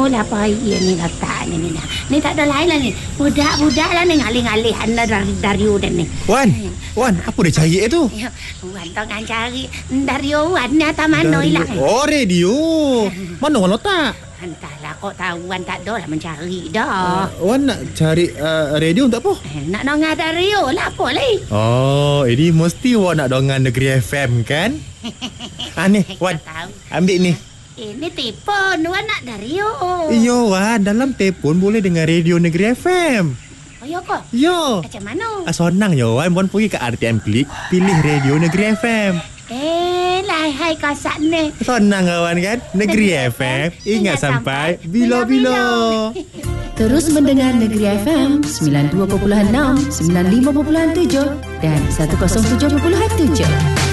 lah payah ni letak ni. Ni tak ada lain lah ni. Budak-budak lah ni ngalih-ngalih anda dari Wan ni. Wan, apa dia cari tu? Wan tengah cari dari Wan ni atas mana hilang. Oh, radio. Mana Wan letak? Entahlah, kok tahu Wan tak ada lah mencari dah. Wan nak cari radio untuk apa? Nak dengar radio lah apa lagi. Oh, ini mesti Wan nak dengar Negeri FM kan? Ni, Wan. Ambil ni. Ini telefon Wan nak radio. Iya, Wan. Dalam telefon boleh dengar radio Negeri FM. Oh, ya ke? Ya. Macam mana? Senang ya, Wan. Wan pergi ke RTM Klik, pilih radio Negeri FM. Hai kasak ni. Senang kawan kan? Negeri FM, ingat sampai bila-bila. Terus mendengar Negeri FM 92.6, 95.7 dan 107.7.